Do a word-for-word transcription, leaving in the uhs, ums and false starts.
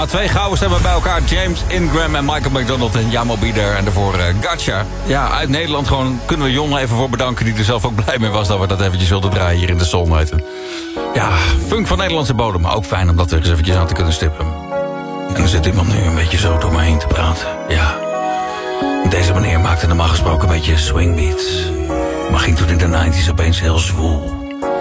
Ja, twee gouden stemmen bij elkaar. James Ingram en Michael McDonald en Jamo Bieder. En daarvoor uh, Gotcha. Ja, uit Nederland gewoon kunnen we Jon even voor bedanken... die er zelf ook blij mee was dat we dat eventjes wilden draaien hier in de Soul Night. Ja, funk van Nederlandse bodem. Maar ook fijn om dat er eens eventjes aan te kunnen stippen. En er zit iemand nu een beetje zo door me heen te praten. Ja, deze meneer maakte normaal gesproken een beetje swingbeats. Maar ging toen in de negentig opeens heel zwoel.